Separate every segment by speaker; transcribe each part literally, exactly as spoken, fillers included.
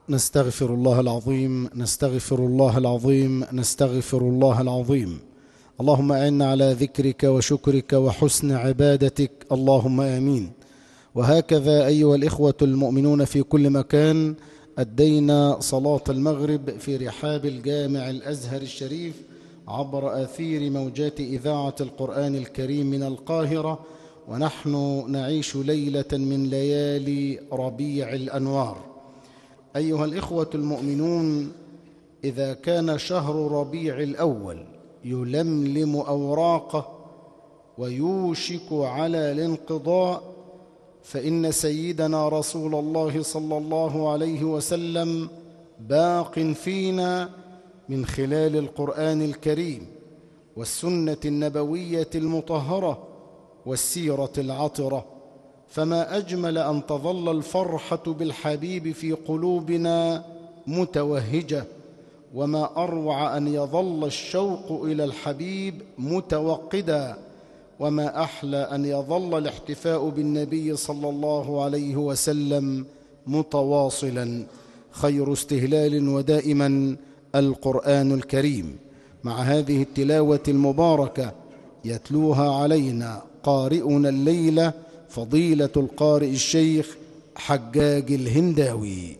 Speaker 1: نستغفر الله العظيم نستغفر الله العظيم نستغفر الله العظيم. اللهم أعنا على ذكرك وشكرك وحسن عبادتك، اللهم آمين. وهكذا أيها الإخوة المؤمنون في كل مكان، أدينا صلاة المغرب في رحاب الجامع الأزهر الشريف عبر آثير موجات إذاعة القرآن الكريم من القاهرة، ونحن نعيش ليلة من ليالي ربيع الأنوار. أيها الإخوة المؤمنون، إذا كان شهر ربيع الأول يلملم أوراقه ويوشك على الانقضاء، فإن سيدنا رسول الله صلى الله عليه وسلم باق فينا من خلال القرآن الكريم والسنة النبوية المطهرة والسيرة العطرة. فما أجمل أن تظل الفرحة بالحبيب في قلوبنا متوهجة، وما أروع أن يظل الشوق إلى الحبيب متوقدا، وما أحلى أن يظل الاحتفاء بالنبي صلى الله عليه وسلم متواصلا. خير استهلال ودائما القرآن الكريم، مع هذه التلاوة المباركة يتلوها علينا قارئنا الليلة فضيلة القارئ الشيخ حجاج الهنداوي.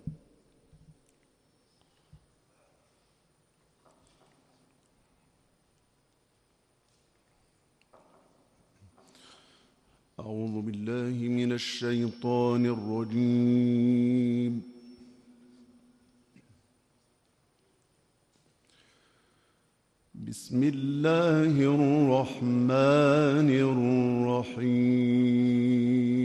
Speaker 2: أعوذ بالله من الشيطان الرجيم. بسم الله الرحمن الرحيم.